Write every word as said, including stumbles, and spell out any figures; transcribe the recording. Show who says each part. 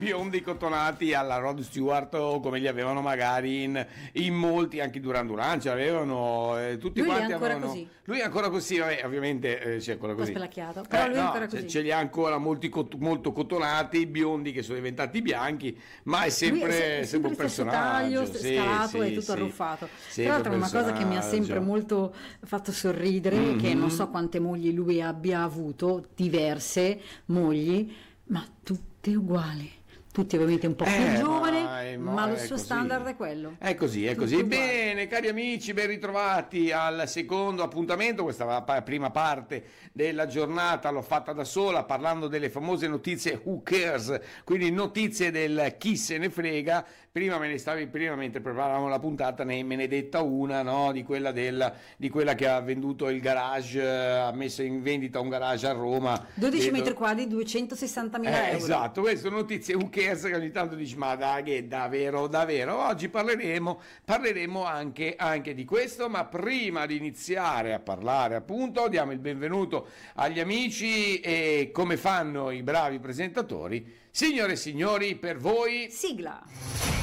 Speaker 1: biondi cotonati alla Rod Stewart, o come li avevano magari in, in molti, anche Duran Duran ce l'avevano, eh, tutti
Speaker 2: Lui è
Speaker 1: quanti
Speaker 2: ancora
Speaker 1: avevano.
Speaker 2: così.
Speaker 1: Lui è ancora così, vabbè, ovviamente eh, c'è quello
Speaker 2: Un po'
Speaker 1: così.
Speaker 2: spelacchiato, però lui è
Speaker 1: no,
Speaker 2: ancora
Speaker 1: ce,
Speaker 2: così.
Speaker 1: ce li ha ancora molti cot- molto cotonati, biondi che sono diventati bianchi, ma è sempre,
Speaker 2: Lui è se-
Speaker 1: sempre,
Speaker 2: sempre
Speaker 1: un
Speaker 2: lo stesso
Speaker 1: personaggio.
Speaker 2: taglio,
Speaker 1: sì,
Speaker 2: scalato
Speaker 1: sì,
Speaker 2: e tutto
Speaker 1: sì.
Speaker 2: arruffato.
Speaker 1: Sempre
Speaker 2: Tra l'altro è una cosa che mi ha sempre
Speaker 1: personaggio.
Speaker 2: molto fatto sorridere,
Speaker 1: Mhm.
Speaker 2: che non so quante mogli lui abbia avuto, diverse mogli, ma tutte uguali. Tutti ovviamente un po' più
Speaker 1: Eh,
Speaker 2: giovane,
Speaker 1: ma è-
Speaker 2: ma lo
Speaker 1: è
Speaker 2: suo
Speaker 1: così.
Speaker 2: standard è quello.
Speaker 1: È così, è
Speaker 2: Tutti
Speaker 1: così.
Speaker 2: uguali.
Speaker 1: Bene, cari amici, ben ritrovati al secondo appuntamento. Questa va- pa- prima parte della giornata l'ho fatta da sola, parlando delle famose notizie who cares, quindi notizie del chi se ne frega. Prima me ne stavi, prima mentre preparavamo la puntata ne, me ne detta una, no? Di quella del, di quella che ha venduto il garage, eh, ha messo in vendita un garage a Roma.
Speaker 2: dodici
Speaker 1: Vedo-
Speaker 2: metri quadri, duecentosessantamila
Speaker 1: eh,
Speaker 2: euro.
Speaker 1: esatto, queste sono notizie who cares che ogni tanto dici ma dai che davvero davvero. Oggi parleremo, parleremo anche, anche di questo, ma prima di iniziare a parlare appunto diamo il benvenuto agli amici e come fanno i bravi presentatori, signore e signori, per voi
Speaker 2: Sigla.